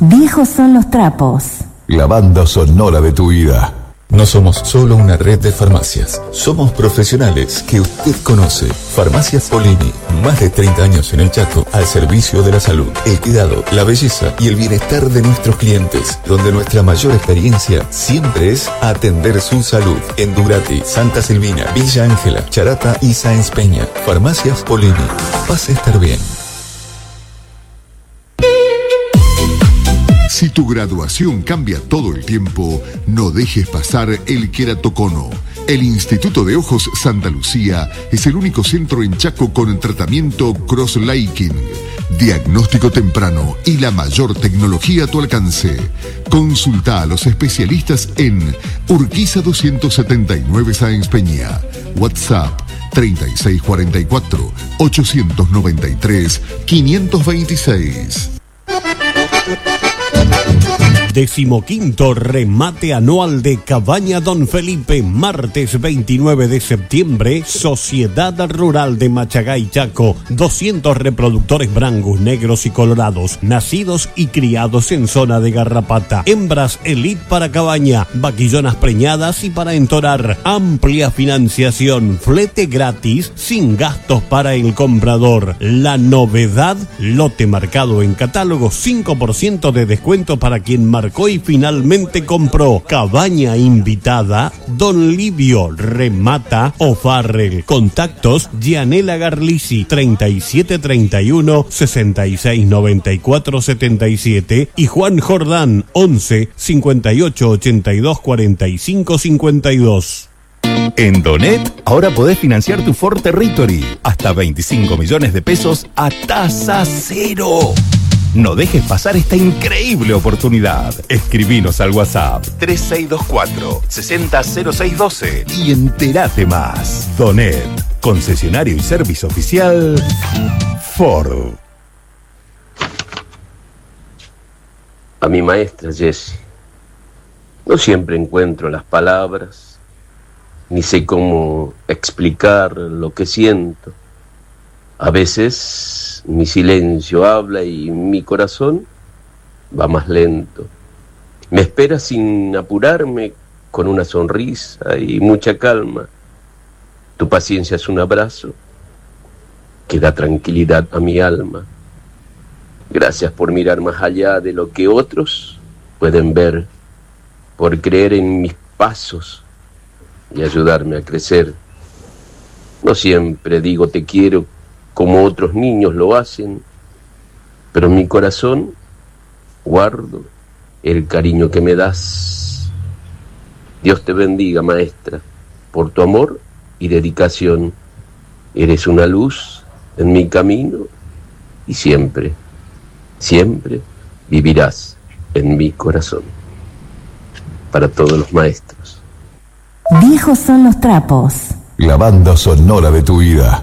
Viejos son los trapos. La banda sonora de tu vida. No somos solo una red de farmacias. Somos profesionales que usted conoce. Farmacias Polini. Más de 30 años en el Chaco al servicio de la salud, el cuidado, la belleza y el bienestar de nuestros clientes. Donde nuestra mayor experiencia siempre es atender su salud. En Durati, Santa Silvina, Villa Ángela, Charata y Sáenz Peña. Farmacias Polini. Vas a estar bien. Si tu graduación cambia todo el tiempo, no dejes pasar el queratocono. El Instituto de Ojos Santa Lucía es el único centro en Chaco con tratamiento cross-linking, diagnóstico temprano y la mayor tecnología a tu alcance. Consulta a los especialistas en Urquiza 279 Sáenz Peña. WhatsApp 3644-893-526. 15º remate anual de Cabaña Don Felipe, martes 29 de septiembre, Sociedad Rural de Machagay, Chaco. 200 reproductores brangus, negros y colorados, nacidos y criados en zona de Garrapata. Hembras elite para cabaña, vaquillonas preñadas y para entorar. Amplia financiación, flete gratis, sin gastos para el comprador. La novedad, lote marcado en catálogo, 5% de descuento para quien marcó y finalmente compró. Cabaña invitada, Don Livio Remata o Farrell. Contactos, Gianela Garlisi, 3731 6694 77 y Juan Jordán, 11 58 82 45 52. En Donet, ahora podés financiar tu Ford Territory. Hasta 25 millones de pesos a tasa cero. No dejes pasar esta increíble oportunidad. Escribinos al WhatsApp 3624-600612 y entérate más. Donet, concesionario y servicio oficial Ford. A mi maestra Jessie, no siempre encuentro las palabras, ni sé cómo explicar lo que siento. A veces mi silencio habla y mi corazón va más lento. Me espera sin apurarme, con una sonrisa y mucha calma. Tu paciencia es un abrazo que da tranquilidad a mi alma. Gracias por mirar más allá de lo que otros pueden ver, por creer en mis pasos y ayudarme a crecer. No siempre digo te quiero como otros niños lo hacen, pero en mi corazón guardo el cariño que me das. Dios te bendiga, maestra, por tu amor y dedicación. Eres una luz en mi camino y siempre, siempre vivirás en mi corazón. Para todos los maestros. Viejos son los trapos. La banda sonora de tu vida.